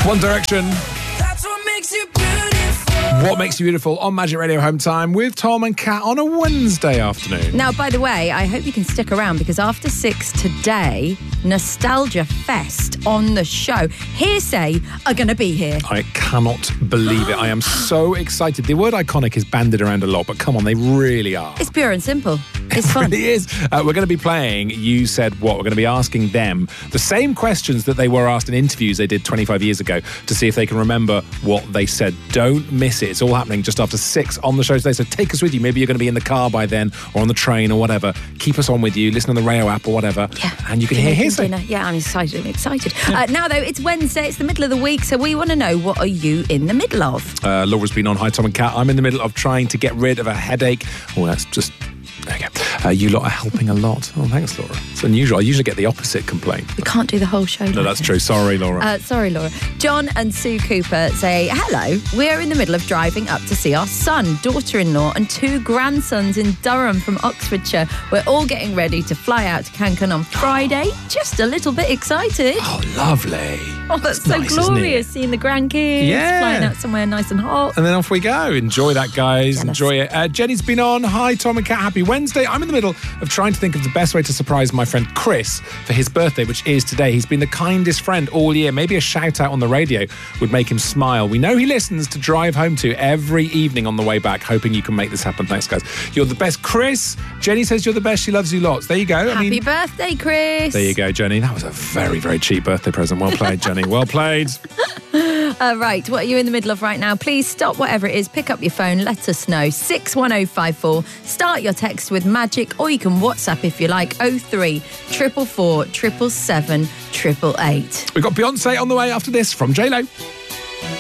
One Direction. That's what makes you beautiful. What Makes You Beautiful on Magic Radio Home Time with Tom and Kat on a Wednesday afternoon. Now, by the way, I hope you can stick around because after 6 today, Nostalgia Fest on the show. Hearsay are going to be here. I cannot believe it. I am so excited. The word iconic is bandied around a lot, but come on, they really are. It's pure and simple. It's It fun. really is. We're going to be playing You Said What. We're going to be asking them the same questions that they were asked in interviews they did 25 years ago to see if they can remember what they said. Don't miss it. It's all happening just after 6 on the show today, so take us with you. Maybe you're going to be in the car by then or on the train or whatever. Keep us on with you. Listen on the radio app or whatever. Yeah. And you can hear Hearsay. Yeah, I'm excited. Now, though, it's Wednesday. It's the middle of the week, so we want to know, what are you in the middle of? Laura's been on. Hi, Tom and Kat. I'm in the middle of trying to get rid of a headache. Oh, that's just... There you go. You lot are helping a lot. Oh, thanks, Laura. It's unusual. I usually get the opposite complaint. We can't do the whole show. No, that's true. Sorry, Laura. Sorry, Laura. John and Sue Cooper say, hello, we're in the middle of driving up to see our son, daughter-in-law and 2 grandsons in Durham from Oxfordshire. We're all getting ready to fly out to Cancun on Friday. Just a little bit excited. Oh, lovely. Oh, that's so nice, isn't it? glorious, seeing the grandkids, Yeah. flying out somewhere nice and hot. And then off we go. Enjoy that, guys. Jealous. Enjoy it. Jenny's been on. Hi, Tom and Kat. Happy Wednesday. I'm in the middle of trying to think of the best way to surprise my friend Chris for his birthday, which is today. He's been the kindest friend all year. Maybe a shout out on the radio would make him smile. We know he listens to Drive Home to every evening on the way back. Hoping you can make this happen. Thanks, guys. You're the best. Chris, Jenny says you're the best. She loves you lots. There you go. Happy birthday, Chris. There you go, Jenny. That was a very, very cheap birthday present. Well played, Jenny. Well played. Right, what are you in the middle of right now? Please stop whatever it is, pick up your phone, let us know. 61054. Start your text with Magic, or you can WhatsApp if you like. 03 444 777 888. We've got Beyonce on the way after this from J-Lo.